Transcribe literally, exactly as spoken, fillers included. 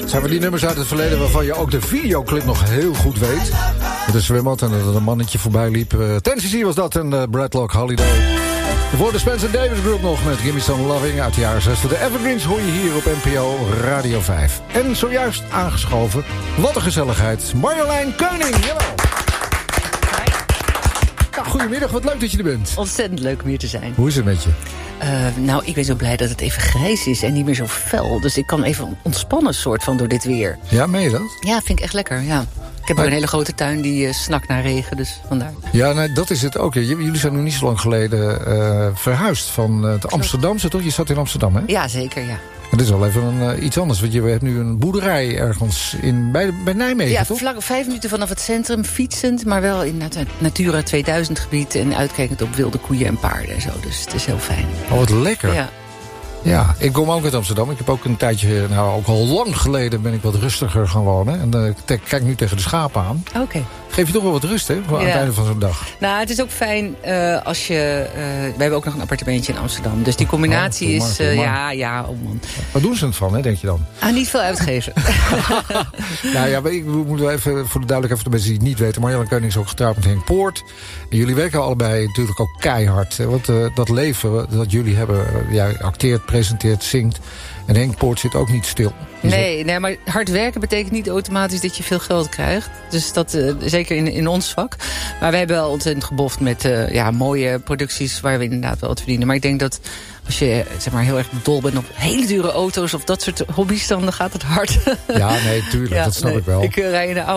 Zijn we die nummers uit het verleden waarvan je ook de videoclip nog heel goed weet? Met een zwembad en dat er een mannetje voorbij liep. Uh, ten cc was dat en uh, Bradlock Holiday. Voor de Spencer Davis Group nog met Gimme Some Loving uit de jaren zestig. De Evergreens hoor je hier op N P O Radio vijf. En zojuist aangeschoven, wat een gezelligheid, Marjolein Keuning. Jawel. Ja, goedemiddag, wat leuk dat je er bent. Ontzettend leuk om hier te zijn. Hoe is het met je? Uh, nou, ik ben zo blij dat het even grijs is en niet meer zo fel. Dus ik kan even ontspannen soort van door dit weer. Ja, meen je dat? Ja, vind ik echt lekker, ja. Ik heb ook een hele grote tuin die uh, snakt naar regen, dus vandaar. Ja, nee, dat is het ook. J- jullie zijn nog niet zo lang geleden uh, verhuisd van uh, het Amsterdamse, toch? Je zat in Amsterdam, hè? Ja, zeker, ja. Maar dit is wel even een, uh, iets anders, want je hebt nu een boerderij ergens in, bij, bij Nijmegen, ja, toch? Ja, vlak vijf minuten vanaf het centrum, fietsend, maar wel in het Natura tweeduizend gebied en uitkijkend op wilde koeien en paarden en zo. Dus het is heel fijn. Oh, wat lekker. Ja. Ja, ik kom ook uit Amsterdam. Ik heb ook een tijdje, nou ook al lang geleden ben ik wat rustiger gaan wonen. En uh, ik te- kijk nu tegen de schapen aan. Oké. Okay. Geef je toch wel wat rust, hè? Aan ja. het einde van zo'n dag. Nou, het is ook fijn uh, als je... Uh, we hebben ook nog een appartementje in Amsterdam. Dus die combinatie oh, is... Uh, ja, ja, oh man. Wat doen ze het van, hè, denk je dan? Ah, niet veel uitgeven. Nou ja, ik moet wel even voor de duidelijkheid voor de mensen die het niet weten. Marjolein Keuning is ook getrouwd met Henk Poort. En jullie werken allebei natuurlijk ook keihard. Hè? Want uh, dat leven dat jullie hebben... Uh, jij acteert, presenteert, zingt. En Henk Poort zit ook niet stil. Nee, nee, maar hard werken betekent niet automatisch dat je veel geld krijgt. Dus dat uh, zeker in, in ons vak. Maar we hebben wel ontzettend geboft met uh, ja, mooie producties waar we inderdaad wel wat verdienen. Maar ik denk dat als je zeg maar, heel erg dol bent op hele dure auto's of dat soort hobby's, dan gaat het hard. Ja, nee, tuurlijk, ja, dat snap nee, ik wel. Ik uh, rij in de auto.